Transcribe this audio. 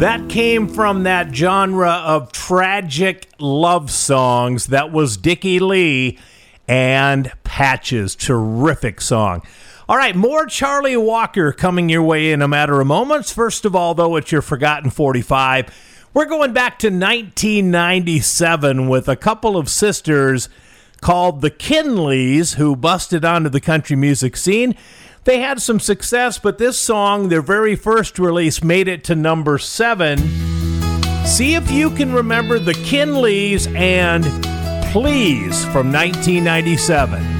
That came from that genre of tragic love songs. That was Dickie Lee and Patches. Terrific song. All right, more Charlie Walker coming your way in a matter of moments. First of all, though, it's your Forgotten 45. We're going back to 1997 with a couple of sisters called the Kinleys who busted onto the country music scene. They had some success, but this song, their very first release, made it to number 7. See if you can remember the Kinleys and Please from 1997.